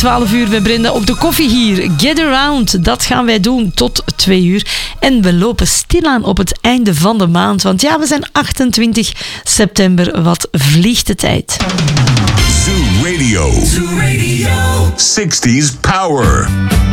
12 uur bij Brenda op de koffie hier. Get Around, dat gaan wij doen tot 2 uur. En we lopen stilaan op het einde van de maand. Want ja, we zijn 28 september. Wat vliegt de tijd. Zoo Radio. 60s Power.